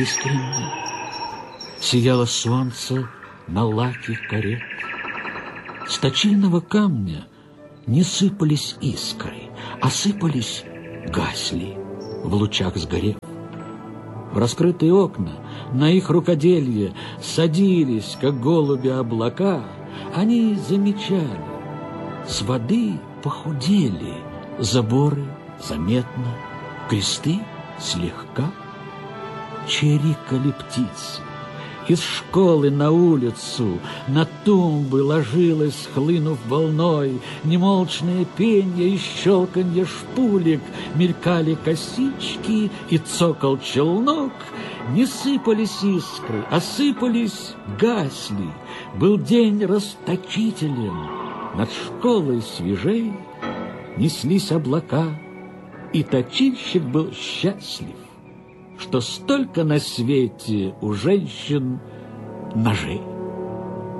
искренне. Сияло солнце на лаке карет. С точильного камня не сыпались искры, а сыпались, гасли в лучах сгорев. В раскрытые окна на их рукоделье садились, как голуби, облака. Они замечали, с воды похудели заборы заметно, кресты слегка. Чирикали птицы. Из школы на улицу, на тумбы ложилась, хлынув волной, немолчное пенье и щелканье шпулек, мелькали косички и цокол челнок. Не сыпались искры, а сыпались, гасли. Был день расточителен, над школой свежей неслись облака, и точильщик был счастлив, что столько на свете у женщин ножей.